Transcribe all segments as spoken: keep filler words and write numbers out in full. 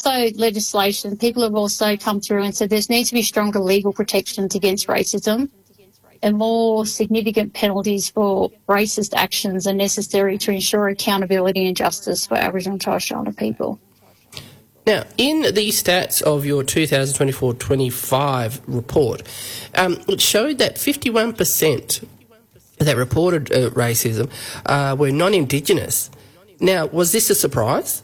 also legislation. People have also come through and said there needs to be stronger legal protections against racism, and more significant penalties for racist actions are necessary to ensure accountability and justice for Aboriginal and Torres Strait Islander people. Now, in the stats of your two thousand twenty-four twenty-five report, um, it showed that fifty-one percent that reported uh, racism uh, were non-Indigenous. Now, was this a surprise?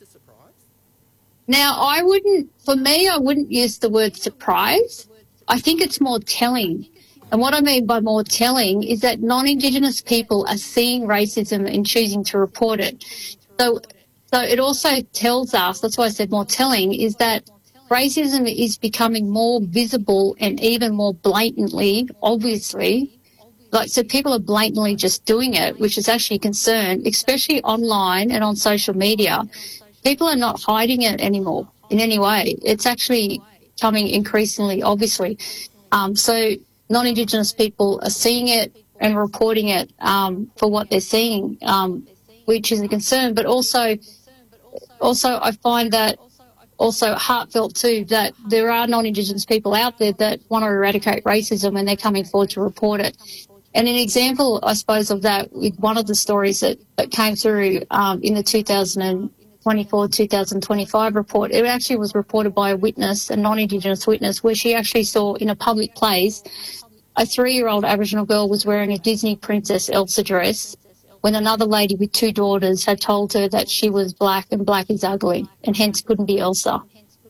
Now, I wouldn't, for me, I wouldn't use the word surprise. I think it's more telling. And what I mean by more telling is that non-Indigenous people are seeing racism and choosing to report it. So, so it also tells us, that's why I said more telling, is that racism is becoming more visible and even more blatantly, obviously. Like, so people are blatantly just doing it, which is actually a concern, especially online and on social media. People are not hiding it anymore in any way. It's actually coming increasingly, obviously. Um, so non-Indigenous people are seeing it and reporting it um, for what they're seeing, um, which is a concern. But also, also I find that also heartfelt too, that there are non-Indigenous people out there that want to eradicate racism and they're coming forward to report it. And an example, I suppose, of that with one of the stories that, that came through um, in the two thousand twenty-four two thousand twenty-five report, it actually was reported by a witness, a non-Indigenous witness, where she actually saw in a public place a three-year-old Aboriginal girl was wearing a Disney Princess Elsa dress when another lady with two daughters had told her that she was black and black is ugly and hence couldn't be Elsa.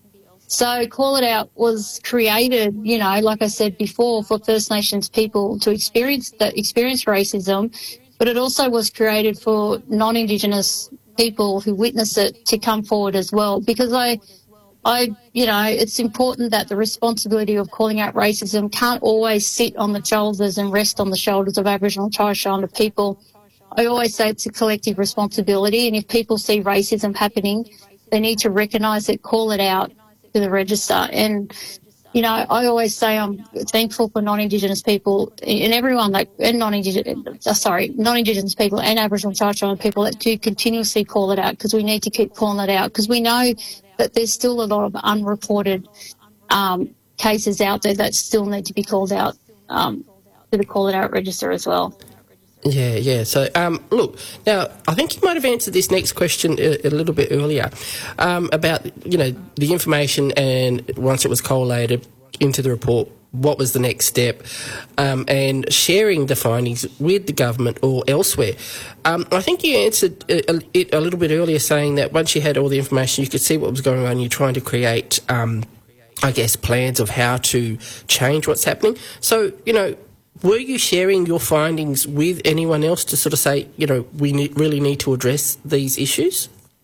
So Call It Out was created, you know, like I said before, for First Nations people to experience that experience racism, but it also was created for non-Indigenous people who witness it to come forward as well. Because I, I, you know, it's important that the responsibility of calling out racism can't always sit on the shoulders and rest on the shoulders of Aboriginal and Torres Strait Islander people. I always say it's a collective responsibility, and if people see racism happening, they need to recognise it, call it out to the register. And, you know, I always say I'm thankful for non-Indigenous people and everyone that, and non-Indigenous, uh, sorry, non-Indigenous people and Aboriginal and Torres Strait Islander people that do continuously call it out, because we need to keep calling it out, because we know that there's still a lot of unreported um, cases out there that still need to be called out um, to the Call It Out register as well. Yeah, yeah. So, um, look, now, I think you might have answered this next question a, a little bit earlier um, about, you know, the information, and once it was collated into the report, what was the next step, um, and sharing the findings with the government or elsewhere. Um, I think you answered it a, a little bit earlier, saying that once you had all the information, you could see what was going on, you're trying to create, um, I guess, plans of how to change what's happening. So, you know, were you sharing your findings with anyone else to sort of say, you know, we need, really need to address these issues?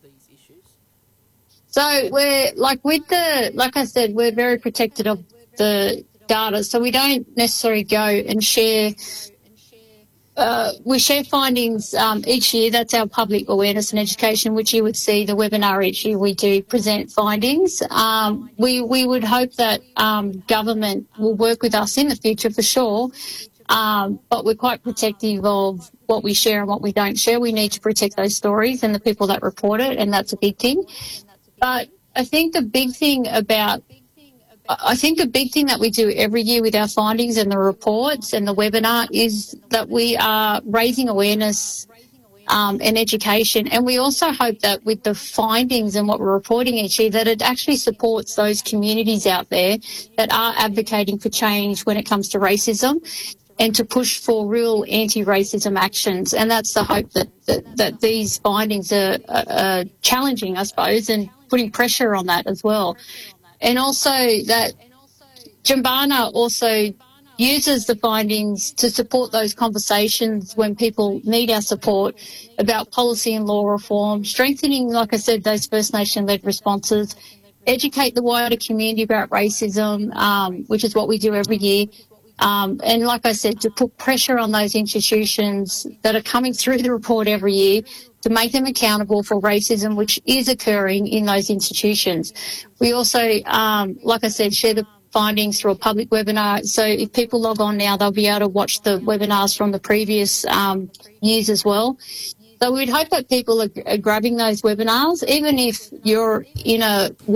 So we're, like with the, like I said, we're very protected of the data. So we don't necessarily go and share, uh, we share findings um, each year. That's our public awareness and education, which you would see the webinar each year. We do present findings. Um, we, we would hope that um, government will work with us in the future for sure. Um, but we're quite protective of what we share and what we don't share. We need to protect those stories and the people that report it, and that's a big thing. But I think the big thing about, I think the big thing that we do every year with our findings and the reports and the webinar is that we are raising awareness um, and education. And we also hope that with the findings and what we're reporting each year, that it actually supports those communities out there that are advocating for change when it comes to racism, and to push for real anti-racism actions. And that's the hope that, that, that these findings are, are, are challenging, I suppose, and putting pressure on that as well. And also that Jumbana also uses the findings to support those conversations when people need our support about policy and law reform, strengthening, like I said, those First Nation-led responses, educate the wider community about racism, um, which is what we do every year. Um, and like I said, to put pressure on those institutions that are coming through the report every year to make them accountable for racism, which is occurring in those institutions. We also, um, like I said, share the findings through a public webinar. So if people log on now, they'll be able to watch the webinars from the previous um, years as well. So we'd hope that people are, are grabbing those webinars, even if you're in a